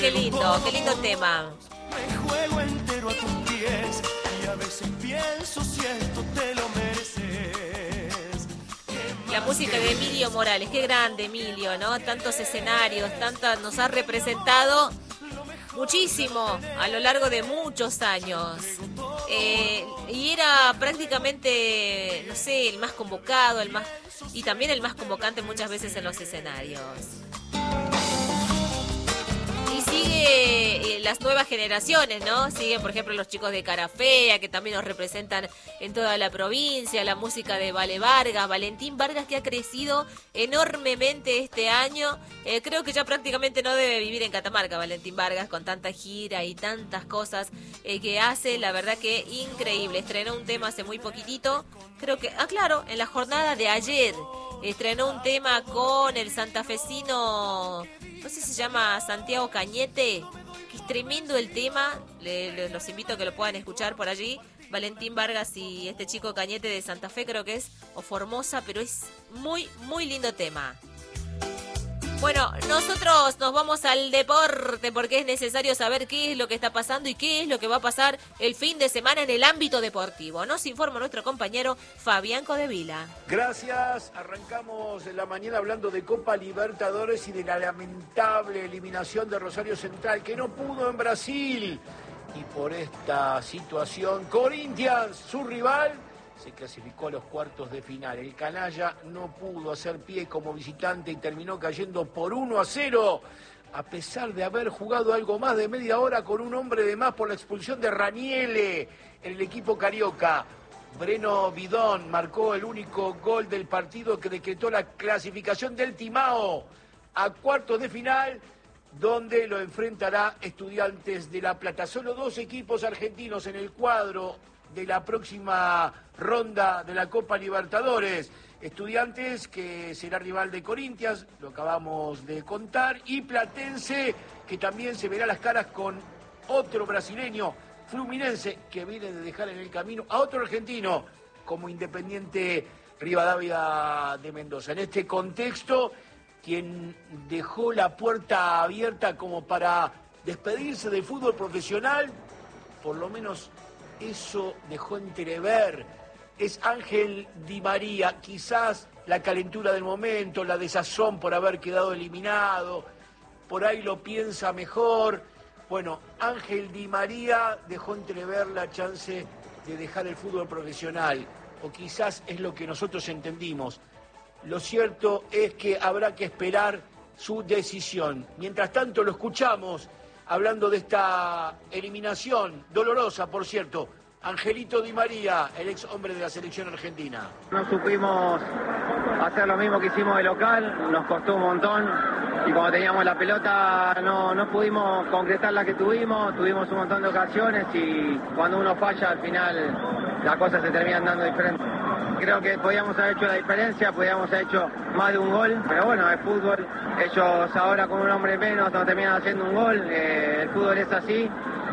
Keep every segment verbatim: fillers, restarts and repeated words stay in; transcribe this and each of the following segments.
qué lindo, qué lindo tema. Me juego entero a tus pies y a veces pienso si esto te lo mereces. La música de Emilio Morales, qué grande Emilio, ¿no? Tantos escenarios, tanta, nos ha representado muchísimo a lo largo de muchos años. Eh, y era prácticamente, no sé, el más convocado, el más y también el más convocante muchas veces en los escenarios. Y sigue eh, las nuevas generaciones, ¿no? Siguen, por ejemplo, los chicos de Cara Fea, que también nos representan en toda la provincia, la música de Vale Vargas, Valentín Vargas, que ha crecido enormemente este año. Eh, creo que ya prácticamente no debe vivir en Catamarca, Valentín Vargas, con tanta gira y tantas cosas eh, que hace, la verdad que increíble. Estrenó un tema hace muy poquitito, creo que, ah, claro, en la jornada de ayer, estrenó un tema con el santafesino, no sé si se llama Santiago Cañete, que es tremendo el tema, le, le, los invito a que lo puedan escuchar por allí. Valentín Vargas y este chico Cañete de Santa Fe, creo que es, o Formosa, pero es muy, muy lindo tema. Bueno, nosotros nos vamos al deporte porque es necesario saber qué es lo que está pasando y qué es lo que va a pasar el fin de semana en el ámbito deportivo. Nos informa nuestro compañero Fabián Codevila. Gracias. Arrancamos la mañana hablando de Copa Libertadores y de la lamentable eliminación de Rosario Central, que no pudo en Brasil. Y por esta situación, Corinthians, su rival, se clasificó a los cuartos de final. El canalla no pudo hacer pie como visitante y terminó cayendo por uno a cero, a pesar de haber jugado algo más de media hora con un hombre de más por la expulsión de Raniele en el equipo carioca. Breno Bidón marcó el único gol del partido que decretó la clasificación del Timao a cuartos de final, donde lo enfrentará Estudiantes de La Plata. Solo dos equipos argentinos en el cuadro de la próxima ronda de la Copa Libertadores. Estudiantes, que será rival de Corinthians, lo acabamos de contar, y Platense, que también se verá las caras con otro brasileño, Fluminense, que viene de dejar en el camino a otro argentino, como Independiente Rivadavia de Mendoza. En este contexto, quien dejó la puerta abierta como para despedirse del fútbol profesional, por lo menos eso dejó entrever, es Ángel Di María. Quizás la calentura del momento, la desazón por haber quedado eliminado, por ahí lo piensa mejor. Bueno, Ángel Di María dejó entrever la chance de dejar el fútbol profesional, o quizás es lo que nosotros entendimos. Lo cierto es que habrá que esperar su decisión. Mientras tanto, lo escuchamos hablando de esta eliminación, dolorosa por cierto, Angelito Di María, el ex hombre de la selección argentina. No supimos hacer lo mismo que hicimos de local, nos costó un montón y cuando teníamos la pelota no, no pudimos concretar la que tuvimos, tuvimos un montón de ocasiones y cuando uno falla al final las cosas se terminan dando diferentes. Creo que podíamos haber hecho la diferencia, podíamos haber hecho más de un gol, pero bueno, es fútbol. Ellos ahora con un hombre menos no terminan haciendo un gol, eh, el fútbol es así.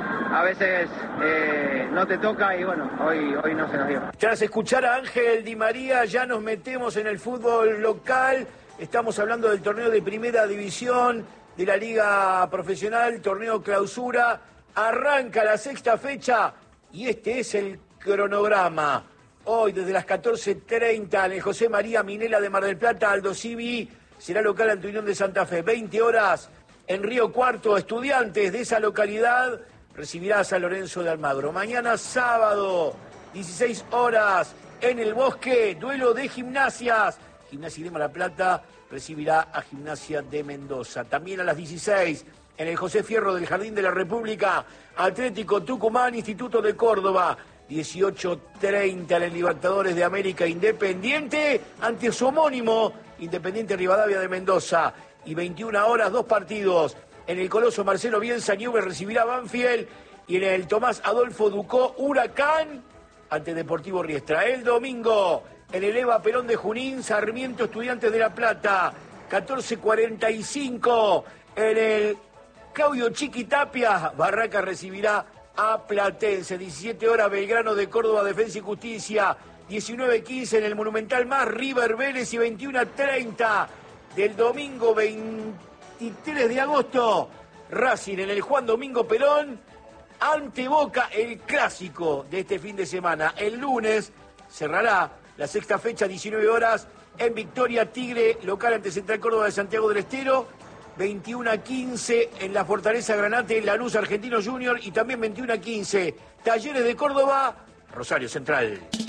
A veces eh, no te toca y bueno, hoy, hoy no se nos dio. Tras escuchar a Ángel Di María, ya nos metemos en el fútbol local. Estamos hablando del torneo de primera división de la Liga Profesional, torneo clausura. Arranca la sexta fecha y este es el cronograma. Hoy desde las catorce treinta en el José María Minela de Mar del Plata, Aldo Civi será local ante Unión de Santa Fe. veinte horas en Río Cuarto, Estudiantes de esa localidad recibirá a San Lorenzo de Almagro. Mañana sábado, dieciséis horas, en el Bosque, duelo de gimnasias. Gimnasia de Mar del Plata recibirá a Gimnasia de Mendoza. También a las dieciséis, en el José Fierro del Jardín de la República, Atlético Tucumán, Instituto de Córdoba. dieciocho treinta en el Libertadores de América, Independiente ante su homónimo, Independiente Rivadavia de Mendoza. Y veintiuna horas, dos partidos. En el Coloso Marcelo Bielsa, Newell's recibirá a Banfield. Y en el Tomás Adolfo Ducó, Huracán ante Deportivo Riestra. El domingo, en el Eva Perón de Junín, Sarmiento Estudiantes de La Plata. catorce cuarenta y cinco en el Claudio Chiquitapia, Barraca recibirá a Platense. diecisiete horas, Belgrano de Córdoba, Defensa y Justicia. diecinueve quince en el Monumental más River Vélez y veintiuno treinta del domingo veintitrés de agosto. Racing en el Juan Domingo Perón, ante Boca, el clásico de este fin de semana. El lunes cerrará la sexta fecha, diecinueve horas, en Victoria Tigre, local ante Central Córdoba de Santiago del Estero. veintiuno a quince en la Fortaleza Granate, Lanús Argentino Junior, y también veintiuno a quince, Talleres de Córdoba, Rosario Central.